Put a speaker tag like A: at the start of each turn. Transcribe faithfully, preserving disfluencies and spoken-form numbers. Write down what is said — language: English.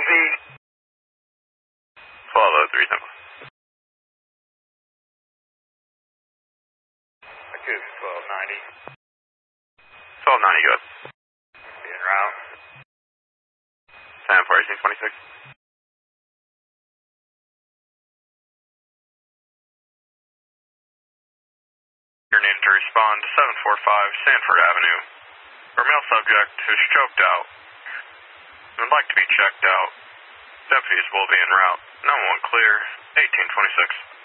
A: twelve oh three, Temple.
B: Acoustic twelve ninety.
A: twelve ninety, go ahead.
B: Being route.
A: San four eighteen twenty-six. You're needing to respond to seven four five Sanford Avenue, where male subject is choked out and would like to be checked out. Deputies will be en route. nine one clear, eighteen twenty-six.